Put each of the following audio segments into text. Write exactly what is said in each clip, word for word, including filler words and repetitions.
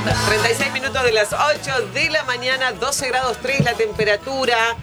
treinta y seis minutos de las ocho de la mañana, doce grados tres la temperatura.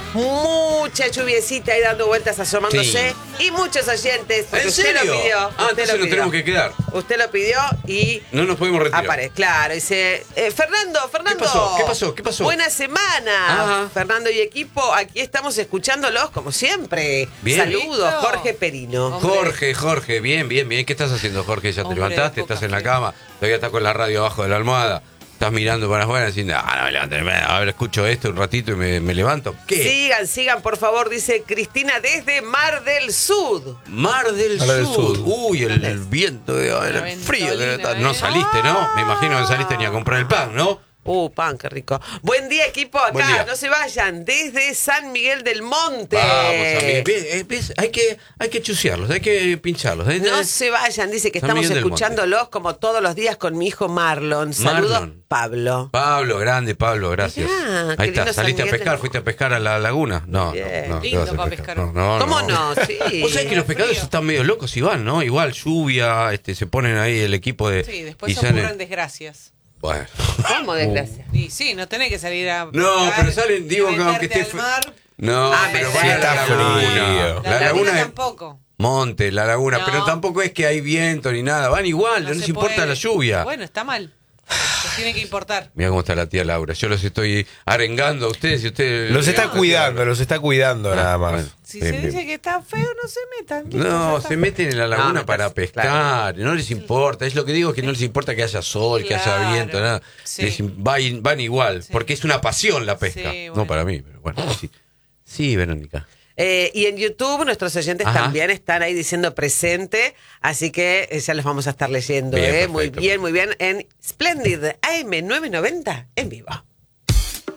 Mucha lluviecita ahí dando vueltas, asomándose. Sí. Y muchos oyentes. ¿En usted serio? Lo pidió, ah, usted entonces lo nos pidió. tenemos que quedar. Usted lo pidió y... No nos podemos retirar. Aparece, claro. Dice, eh, Fernando, Fernando. ¿Qué pasó? ¿Qué pasó? ¿Qué pasó? Buena semana. Ajá. Fernando y equipo, aquí estamos escuchándolos como siempre. Bien. Saludos, Listo. Jorge Perino. Hombre. Jorge, Jorge, bien, bien, bien. ¿Qué estás haciendo, Jorge? ¿Ya te Hombre, levantaste? poca ¿Estás en la fe. cama? ¿Todavía estás con la radio abajo de la almohada? ¿Estás mirando para afuera diciendo, ah, no me levanté, a ver, escucho esto un ratito y me, me levanto? ¿Qué? Sigan, sigan, por favor, dice Cristina desde Mar del Sur. Mar del Mar del Sur. Sur. Uy, el, el viento, eh, el La frío. que ventolina, está- No ¿eh? saliste, ¿no? Me imagino que saliste ni a comprar el pan, ¿no? Uh, pan, qué rico. Buen día, equipo, Buen acá, día. no se vayan, desde San Miguel del Monte. Vamos, amigo. Ve, eh, ves, Hay que, hay que chusearlos, hay que pincharlos. ¿eh? No se vayan, dice que San estamos Miguel del escuchándolos como todos los días con mi hijo Marlon. Saludos, Marlon. Pablo. Pablo, grande, Pablo, gracias. Mirá, qué Ahí lindo está, San saliste a Miguel pescar, del- fuiste a pescar a la laguna. No, Bien. no, no. ¿qué Lindo vas a pa' pescar? pescar. No, no, ¿Cómo no? no? Sí. Vos sabés que los pescadores Frío. están medio locos y van, ¿no? Igual lluvia, este, se ponen ahí el equipo de... Sí, después y salen- ocurren desgracias. Bueno. ¿Cómo desgracia? Y sí, no tenés que salir a... No, pescar, pero salen, digo que aunque meterte esté... al fr- mar. No, Ah, pero sí, van a la está laguna. frío. La, La laguna es tampoco. monte, la laguna, No. pero tampoco es que hay viento ni nada. Van igual, no, No les se importa puede. la lluvia. Bueno, está mal. Les tiene que importar. Mira cómo está la tía Laura. Yo los estoy arengando a ustedes y ustedes... Los está No, cuidando, los está cuidando nada más. bueno. Si Bien, se bien. dice que está feo, no se metan. No, Ya está. se meten en la laguna No, para meterse, pescar, claro. no les importa. Es lo que digo, es que no les importa que haya sol, que haya Claro, viento, nada. sí. Les im- van, van igual, Sí. porque es una pasión la pesca. Sí, No bueno. para mí, pero bueno, sí. Sí, Verónica. Eh, y en YouTube nuestros oyentes Ajá. también están ahí diciendo presente, así que eh, ya los vamos a estar leyendo. Bien, eh. Muy perfecto. bien, muy bien. En Splendid A M novecientos noventa en vivo.